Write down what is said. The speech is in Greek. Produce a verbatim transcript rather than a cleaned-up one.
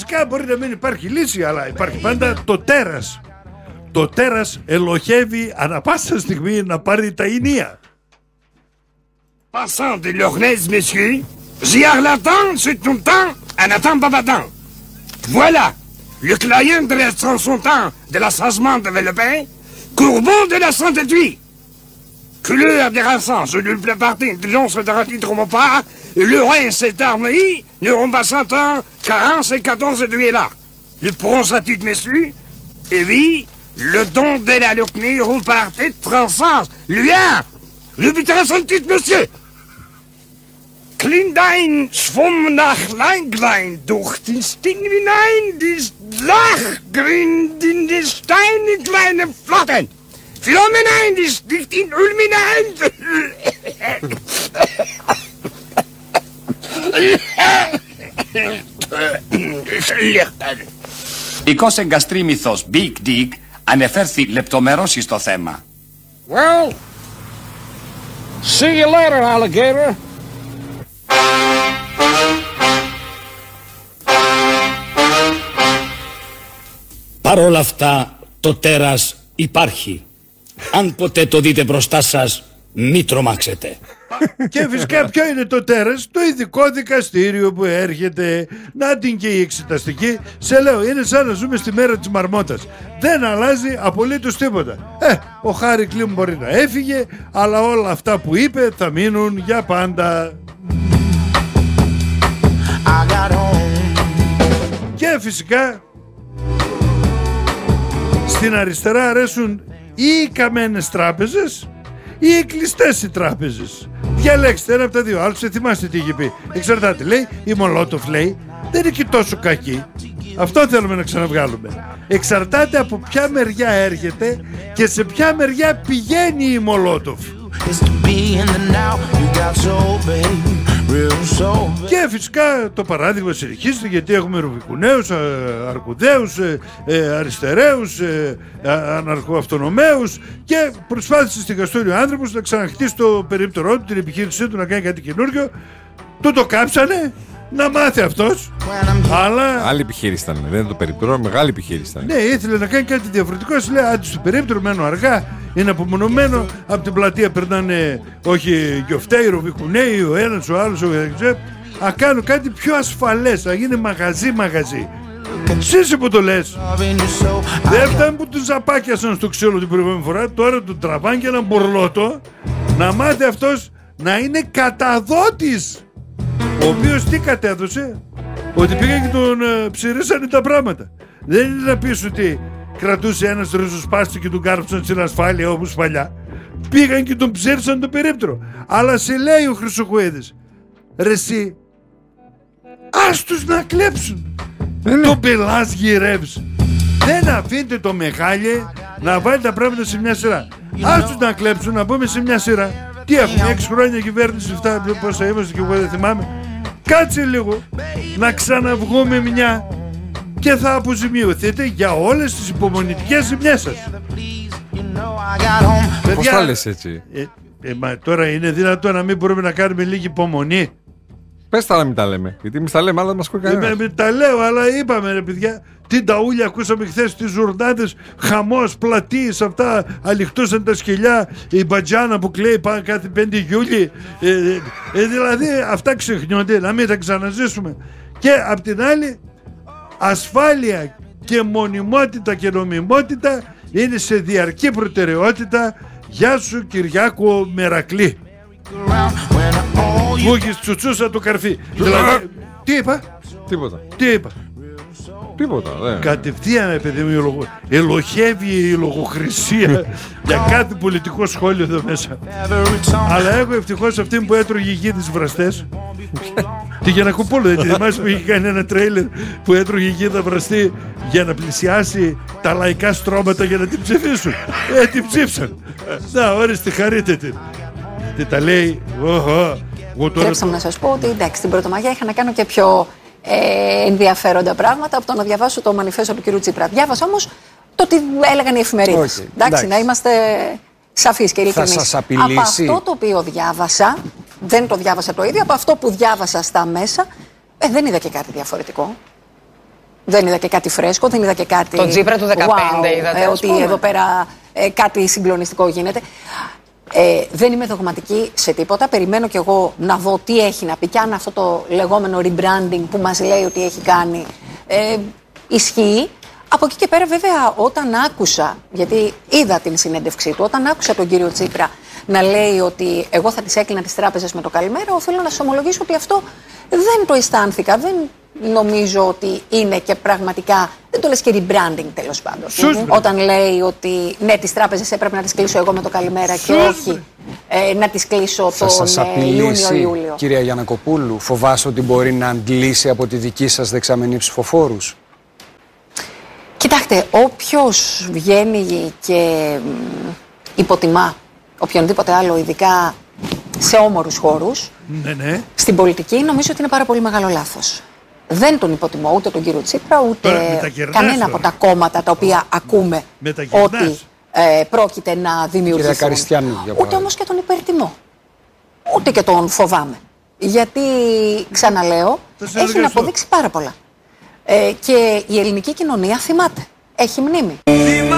Φυσικά μπορεί να μην υπάρχει λύση, αλλά υπάρχει πάντα το τέρας. Το τέρας ελοχεύει ανα πάσα στιγμή να πάρει τα ηνία. Passant de l'ornaise, messieurs, Giarlatan, c'est tout le temps, un attend babadan. Voilà, le client de la chanson de l'assassin de Vellepin, Courbon de la Sainte-Tuile. Couleur des rassans, je ne le parti, intelligence de ratis trop pas, le roi s'est armé, ne rembassant un, quarante et quatorze de là. Le bronzatite, messieurs, et oui, le don de la Lucni repartait transcendance, lui a, le butin son titre, monsieur. Klindein schwamm nach Leinglein durch den Sting hinein, die Lachgrün in die Steine kleine Flotten. Phänomenein, die sticht in Öl hinein. Ικός εγκαστρίμηθος Big Dig ανεφέρθη λεπτομερώς στο θέμα. Well, see you later, alligator. Παρ' όλα αυτά το τέρας υπάρχει. Αν ποτέ το δείτε μπροστά σας, μη τρομάξετε. Και φυσικά ποιο είναι το τέρας? Το ειδικό δικαστήριο που έρχεται. Να την και η εξεταστική. Σε λέω, είναι σαν να ζούμε στη μέρα της μαρμότας. Δεν αλλάζει απολύτως τίποτα. Ε, ο Χάρη Κλίμ μπορεί να έφυγε, αλλά όλα αυτά που είπε θα μείνουν για πάντα. Και φυσικά στην αριστερά αρέσουν ή οι καμένες τράπεζες ή οι κλειστές οι τράπεζες. Διαλέξτε ένα από τα δύο. Άλλος δεν θυμάστε τι είχε πει. Εξαρτάται, λέει, η Μολότοφ λέει δεν είναι και τόσο κακή. Αυτό θέλουμε να ξαναβγάλουμε. Εξαρτάται από ποια μεριά έρχεται και σε ποια μεριά πηγαίνει η Μολότοφ. Και φυσικά το παράδειγμα συνεχίζεται, γιατί έχουμε ρουβικουναίους, αρκουδαίους, αριστεραίους, αναρχοαυτονομαίους, και προσπάθησε στην Καστόριο άνθρωπος να ξαναχτίσει το περίπτερό του, την επιχείρησή του, να κάνει κάτι καινούργιο. Του το κάψανε, να μάθει αυτός. Αλλά άλλη επιχείρηση ήταν, δεν είναι το περίπτερο, μεγάλη επιχείρηση ήταν. Ναι, ήθελε να κάνει κάτι διαφορετικό. Σου λέει, άντε στο περίπτερο, μένω αργά, είναι απομονωμένο. Από την πλατεία περνάνε, όχι γιοφταίοι, ροβικουναίοι, ο ένας, ο άλλος, ο άλλος. Α, κάνω κάτι πιο ασφαλές, να γίνει μαγαζί-μαγαζί. Σύσε που το λες. Δεν φτάνει που του ζαπάκιασαν στο ξύλο την προηγούμενη φορά, τώρα του τραβάνε και έναν μπορλότο. Να μάθει αυτός να είναι καταδότης. Ο οποίος τι κατέδωσε? Ότι πήγαν και τον ε, ψηρίσανε τα πράγματα. Δεν είναι να πεις ότι κρατούσε ένας ριζοσπάστη και τον κάρψαν στην ασφάλεια όπως παλιά. Πήγαν και τον ψήρισαν το περίπτερο. Αλλά σε λέει ο Χρυσοχοίδης, ρε εσύ, ας τους να κλέψουν. Το πελάς γυρεύς. Δεν αφήνετε το Μεχάλη να βάλει τα πράγματα σε μια σειρά. Ας τους να κλέψουν, να πούμε σε μια σειρά. Τι έχουμε, έξι χρόνια κυβέρνηση, αυτά πόσα είμαστε και εγώ δεν θυμάμαι. Κάτσε λίγο να ξαναβγούμε μια και θα αποζημιωθείτε για όλες τις υπομονητικές ζημιές σας. Πώς τα λες έτσι? ε, ε, μα τώρα είναι δυνατό να μην μπορούμε να κάνουμε λίγη υπομονή? Πες τα να μην τα λέμε, γιατί εμείς τα λέμε αλλά μας ακούει κανένας. ε, Τα λέω, αλλά είπαμε ρε παιδιά. Τι ταούλια ακούσαμε χθες στις ζουρνάδες, χαμός, πλατείες, αυτά, αληχτούσαν τα σκυλιά, η μπατζάνα που κλαίει πάνω κάθε πέντε Ιούλη, ε, ε, δηλαδή αυτά ξεχνιόνται, να μην τα ξαναζήσουμε. Και απ' την άλλη, ασφάλεια και μονιμότητα και νομιμότητα είναι σε διαρκή προτεραιότητα. Γεια σου Κυριάκο Μερακλή. Μου έχεις τσουτσούσα το καρφί. Δηλαδή, τι είπα? Τίποτα. Τι είπα? Τίποτα, δε. Κατευθείαν, παιδί μου, λογο... ελοχεύει η λογοχρησία για κάθε πολιτικό σχόλιο εδώ μέσα. Αλλά έχω ευτυχώς αυτήν που έτρωγε γη τις βραστές. Τη Γιαννακοπούλου, δεν τη θυμάσαι που είχε κάνει ένα τρέιλερ που έτρωγε γη τα βραστή για να πλησιάσει τα λαϊκά στρώματα για να την ψηφίσουν. Ε, την ψήφισαν. Να, ορίστε, χαρείτε την. Τι τα λέει. Τρέψα να σας πω ότι εντάξει, την Πρωτομαγιά είχα να κάνω και πιο ε, ενδιαφέροντα πράγματα από το να διαβάσω το μανιφέστο του κ. Τσίπρα. Διάβασα όμως το τι έλεγαν οι εφημερίδες. Okay, εντάξει, εντάξει, να είμαστε σαφείς και ειλικρινείς. Θα σας απειλήσει. Από αυτό το οποίο διάβασα, δεν το διάβασα το ίδιο, από αυτό που διάβασα στα μέσα, ε, δεν είδα και κάτι διαφορετικό. Δεν είδα και κάτι φρέσκο, δεν είδα και κάτι. Το Τσίπρα του δεκαπέντε wow, είδατε. Ε, ότι εδώ πέρα ε, κάτι συγκλονιστικό γίνεται. Ε, δεν είμαι δογματική σε τίποτα. Περιμένω κι εγώ να δω τι έχει να πει. Και αν αυτό το λεγόμενο rebranding που μας λέει ότι έχει κάνει ε, ισχύει. Από εκεί και πέρα, βέβαια, όταν άκουσα, γιατί είδα την συνέντευξή του, όταν άκουσα τον κύριο Τσίπρα να λέει ότι εγώ θα τις έκλεινα τις τράπεζες με το καλημέρα, οφείλω να σας ομολογήσω ότι αυτό δεν το αισθάνθηκα. Δεν νομίζω ότι είναι και πραγματικά. Δεν το λες και rebranding, τέλος πάντων. Mm-hmm. Όταν λέει ότι ναι, τις τράπεζες έπρεπε να τις κλείσω εγώ με το καλημέρα και όχι ε, να τις κλείσω τον Ιούνιο-Ιούλιο. Κυρία Γιαννακοπούλου, φοβάσαι ότι μπορεί να αντλήσει από τη δική σας δεξαμενή ψηφοφόρους? Κοιτάξτε, όποιος βγαίνει και υποτιμά οποιονδήποτε άλλο, ειδικά σε όμορους χώρους, ναι, ναι. στην πολιτική, νομίζω ότι είναι πάρα πολύ μεγάλο λάθος. Δεν τον υποτιμώ ούτε τον κύριο Τσίπρα, ούτε κανένα τώρα από τα κόμματα τα οποία ακούμε ότι ε, πρόκειται να δημιουργηθούν. Ούτε όμως και τον υπερτιμώ. Ούτε και τον φοβάμαι. Γιατί, ξαναλέω, έχει να αποδείξει πάρα πολλά. Ε, και η ελληνική κοινωνία θυμάται. Έχει μνήμη.